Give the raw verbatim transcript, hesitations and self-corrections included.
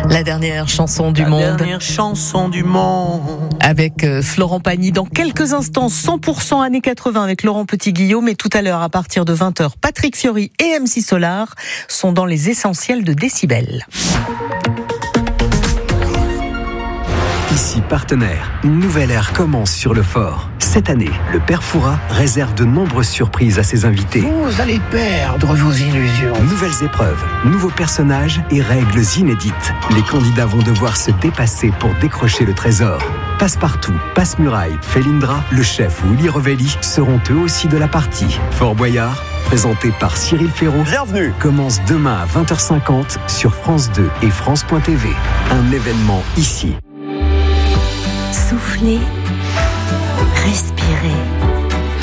La dernière chanson du La monde. La dernière chanson du monde. Avec euh, Florent Pagny. Dans quelques instants, cent pour cent années quatre-vingts avec Laurent Petit-Guillaume. Et tout à l'heure, à partir de vingt heures, Patrick Fiori et M C Solar sont dans les essentiels de Décibel. Ici Partenaire, une nouvelle ère commence sur le fort. Cette année, le Père Fouras réserve de nombreuses surprises à ses invités. Vous allez perdre vos illusions. Nouvelles épreuves, nouveaux personnages et règles inédites. Les candidats vont devoir se dépasser pour décrocher le trésor. Passe-Partout, Passe-Muraille, Felindra, le chef Willy Revelli seront eux aussi de la partie. Fort Boyard, présenté par Cyril Ferraud, Bienvenue, commence demain à vingt heures cinquante sur France deux et France point T V. Un événement ici. Soufflez, respirez.